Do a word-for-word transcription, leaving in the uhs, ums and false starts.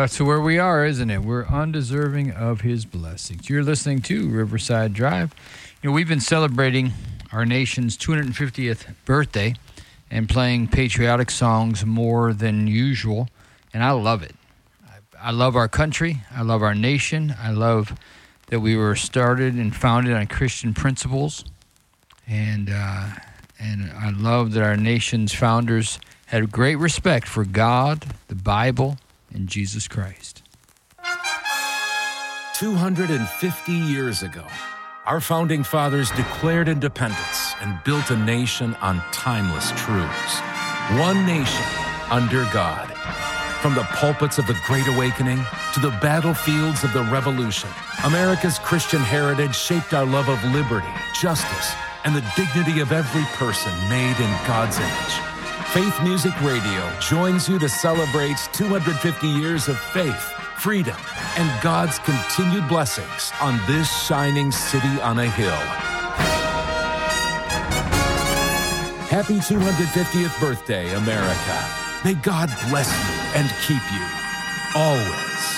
that's where we are, isn't it? We're undeserving of his blessings. You're listening to Riverside Drive. You know, we've been celebrating our nation's two hundred fiftieth birthday and playing patriotic songs more than usual, and I love it. I, I love our country. I love our nation. I love that we were started and founded on Christian principles, and uh, and I love that our nation's founders had great respect for God, the Bible, and Jesus Christ. two hundred fifty years ago, our founding fathers declared independence and built a nation on timeless truths. One nation under God. From the pulpits of the Great Awakening to the battlefields of the Revolution, America's Christian heritage shaped our love of liberty, justice, and the dignity of every person made in God's image. Faith Music Radio joins you to celebrate two hundred fifty years of faith, freedom, and God's continued blessings on this shining city on a hill. Happy two hundred fiftieth birthday, America. May God bless you and keep you always.